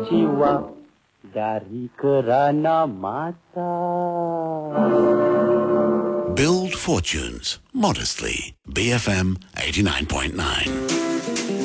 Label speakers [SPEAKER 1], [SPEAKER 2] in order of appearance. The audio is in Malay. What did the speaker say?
[SPEAKER 1] jiwa dari kerana mata.
[SPEAKER 2] Build fortunes modestly. BFM 89.9.